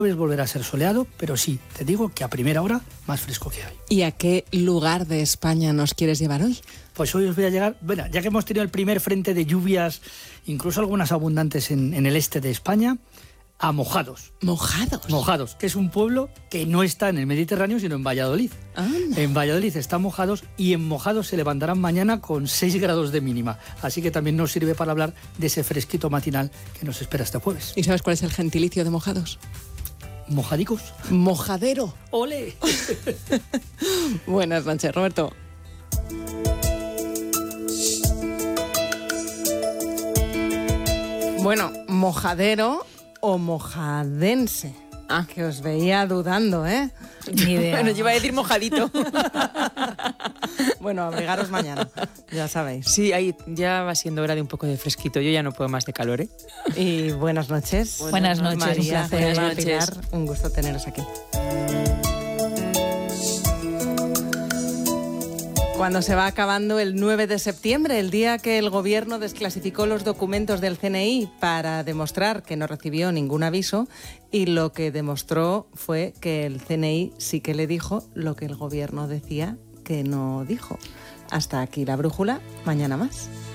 volverá a ser soleado, pero sí, te digo que a primera hora más fresco que hoy. ¿Y a qué lugar de España nos quieres llevar hoy? Pues hoy os voy a llegar, bueno, ya que hemos tenido el primer frente de lluvias, incluso algunas abundantes en el este de España, a Mojados. ¿Mojados? Mojados, que es un pueblo que no está en el Mediterráneo, sino en Valladolid. En Valladolid está Mojados, y en Mojados se levantarán mañana con 6 grados de mínima. Así que también nos sirve para hablar de ese fresquito matinal que nos espera este jueves. ¿Y sabes cuál es el gentilicio de Mojados? ¿Mojadicos? ¡Mojadero! ¡Ole! Buenas noches, Roberto. Bueno, mojadero o mojadense. Que os veía dudando, ¿eh? Ni idea. Bueno, yo iba a decir mojadito. Bueno, abrigaros mañana, ya sabéis. Sí, ahí ya va siendo hora de un poco de fresquito. Yo ya no puedo más de calor, ¿eh? Y buenas noches. Buenas noches, María, un placer. Buenas noches. Pilar, un gusto teneros aquí. Cuando se va acabando el 9 de septiembre, el día que el Gobierno desclasificó los documentos del CNI para demostrar que no recibió ningún aviso, y lo que demostró fue que el CNI sí que le dijo lo que el Gobierno decía que no dijo. Hasta aquí la brújula, mañana más.